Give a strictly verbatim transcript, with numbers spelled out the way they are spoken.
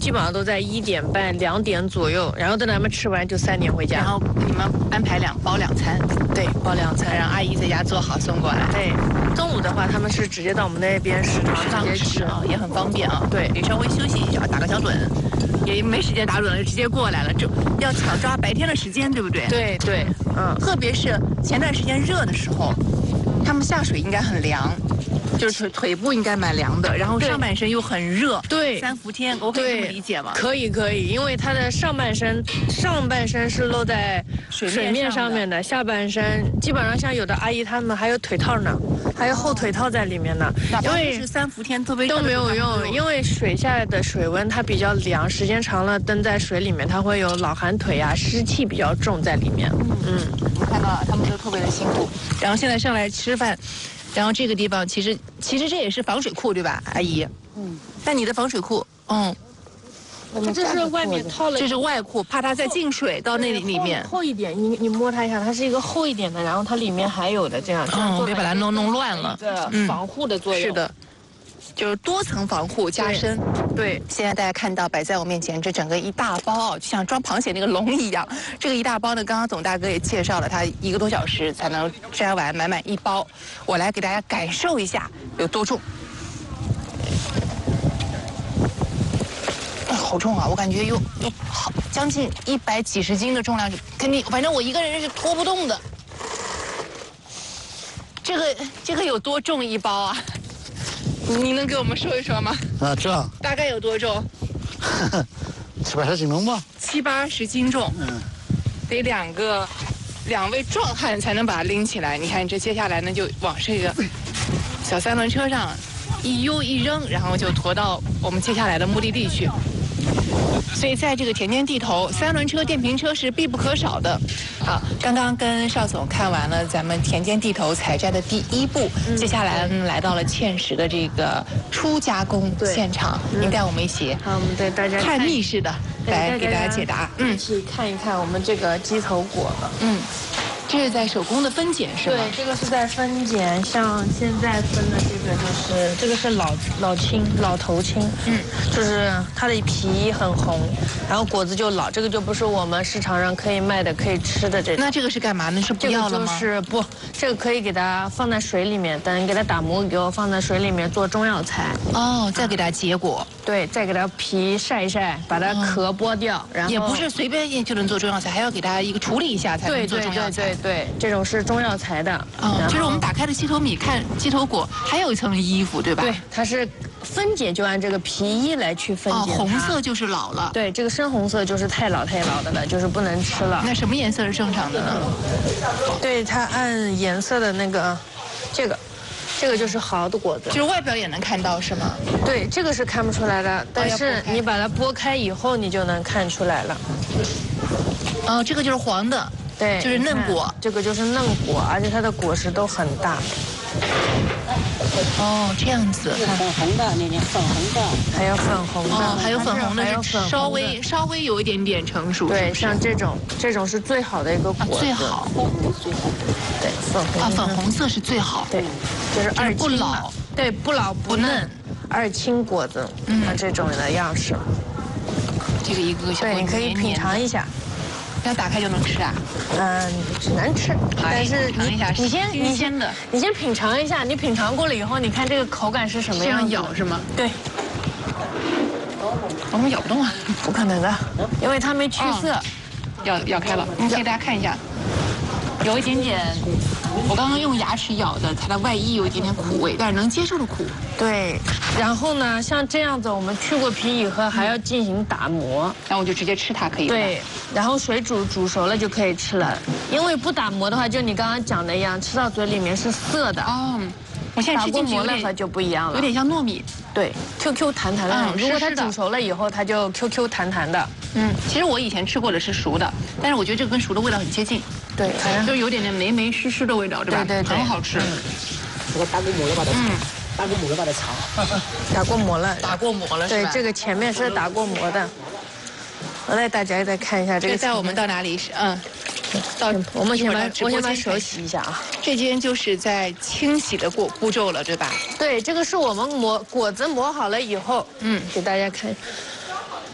基本上都在一点半、两点左右，然后等他们吃完就三点回家。 然后你们安排两包两餐， 对，包两餐， 让阿姨在家做好送过来。 对，中午的话他们是直接到我们那边食堂直接吃啊，也很方便啊。 对， 得稍微休息一下，打个小盹，也没时间打盹了，直接过来了，就要抢抓白天的时间，对不对？ 对对，嗯， 特别是前段时间热的时候，他们下水应该很凉。就是腿腿部应该蛮凉的，然后上半身又很热， 对， 三伏天，我可以这么理解吗？ 可以可以，因为它的上半身上半身是露在水面上面的，下半身基本上像有的阿姨她们还有腿套呢，还有后腿套在里面呢。 因为是三伏天特别都没有用，因为水下的水温它比较凉，时间长了蹬在水里面，它会有老寒腿啊，湿气比较重在里面。 嗯，我看到他们都特别的辛苦，然后现在上来吃饭。然后这个地方其实其实这也是防水库对吧，阿姨？嗯。但你的防水库，嗯， 这是外面套了， 这是外库，怕它再进水到那里里面。 厚一点，你你摸它一下，它是一个厚一点的，然后它里面还有的这样， 嗯，别把它弄弄乱了。 嗯，防护的作用。 是的。就是多层防护加深。 对， 现在大家看到摆在我面前这整个一大包啊，就像装螃蟹那个笼一样。这个一大包呢，刚刚总大哥也介绍了，它一个多小时才能摘完满满一包。我来给大家感受一下有多重。好重啊！我感觉有有好将近一百几十斤的重量，肯定，反正我一个人是拖不动的。这个这个有多重一包啊？你能给我们说一说吗？ 啊，这样大概有多重？ 七八十斤重吧。 七八十斤重，嗯，得两个两位壮汉才能把它拎起来。你看，这接下来呢，就往这个小三轮车上一悠一扔，然后就驮到我们接下来的目的地去。所以在这个田间地头，三轮车、电瓶车是必不可少的。好，刚刚跟邵总看完了咱们田间地头采摘的第一步，嗯、接下来来到了芡实的这个初加工现场。您带我们一起， 好，我们带大家探秘式的来给大家解答。 嗯，一起看一看我们这个鸡头果了。 嗯。这是在手工的分拣是吗？ 对，这个是在分拣。像现在分的这个就是这个是老老青老头青，嗯，就是它的皮很红，然后果子就老，这个就不是我们市场上可以卖的、可以吃的这种。 那这个是干嘛呢？是不要了吗？ 这个就是不，这个可以给它放在水里面，等给它打磨以后放在水里面做中药材。 哦，再给它结果。 对，再给它皮晒一晒，把它壳剥掉， 哦、 然后也不是随便就能做中药材，还要给它一个处理一下才能做中药材。 对对对对。对，这种是中药材的。 哦，就是我们打开的鸡头米，看鸡头果还有一层衣服，对吧？ 对，它是分解就按这个皮衣来去分解。 哦，红色就是老了。 对，这个深红色就是太老太老的了，就是不能吃了。 那什么颜色是正常的呢？ 对，它按颜色的那个，这个。这个就是好的果子， 就是外表也能看到是吗？ 对，这个是看不出来的，但是你把它剥开以后，你就能看出来了。 哦，这个就是黄的， 对， 就是嫩果， 这个就是嫩果，而且它的果实都很大。 哦，这样子。 粉红的，那点粉红的， 还有粉红的， 哦，还有粉红的，是稍微稍微有一点点成熟。 对，像这种，这种是最好的一个果子， 最好， 最好。 对，粉红啊，粉红色是最好。 对，就是二不老， 对，不老不嫩，二青果子，嗯，这种的样式。 这个一个小， 对，你可以品尝一下。 要打开就能吃啊？ 嗯，只能吃，但是你你先你先的， 你先品尝一下，你品尝过了以后，你看这个口感是什么样？ 这样咬是吗？ 对。 我们咬不动啊， 不可能的，因为它没去色。 咬咬开了，你给大家看一下，有一点点，我刚刚用牙齿咬的，它的外衣有一点点苦味，但是能接受的苦。 对，然后呢，像这样子，我们去过皮以后还要进行打磨， 然后我就直接吃它可以吗？ 对，然后水煮煮熟了就可以吃了，因为不打磨的话，就你刚刚讲的一样，吃到嘴里面是涩的。 哦，我现在吃进去打过磨了它就不一样了， 有点像糯米。对 ，Q Q 弹弹的。嗯，如果它煮熟了以后，它就 Q Q 弹弹的。 嗯，其实我以前吃过的是熟的，但是我觉得这个跟熟的味道很接近。 对， 反正就有点点霉霉湿湿的味道，对吧？ 对对对， 很好吃。 这个打过磨了把它，嗯，打过磨了把它炒。 打过磨了， 打过磨了， 对，这个前面是打过磨的。我带大家再看一下这个。 带我们到哪里是？嗯。 到我们先把我先把手洗一下啊。 这间就是在清洗的过步骤了，对吧？ 对，这个是我们磨果子磨好了以后，嗯，给大家看。